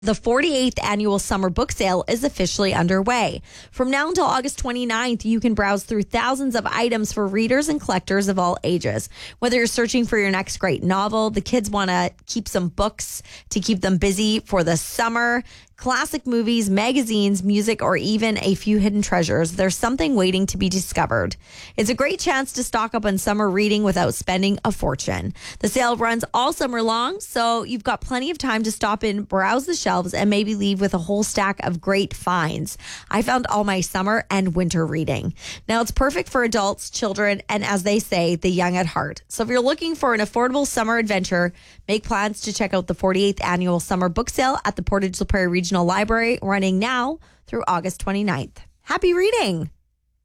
The 48th annual summer book sale is officially underway. From now until August 29th, you can browse through thousands of items for readers and collectors of all ages. Whether you're searching for your next great novel, the kids want to keep some books to keep them busy for the summer, classic movies, magazines, music, or even a few hidden treasures, there's something waiting to be discovered. It's a great chance to stock up on summer reading without spending a fortune. The sale runs all summer long, so you've got plenty of time to stop in, browse the shelves, and maybe leave with a whole stack of great finds. I found all my summer and winter reading. Now, it's perfect for adults, children, and as they say, the young at heart. So if you're looking for an affordable summer adventure, make plans to check out the 48th annual summer book sale at the Portage La Prairie Regional Library, running now through August 29th. Happy reading!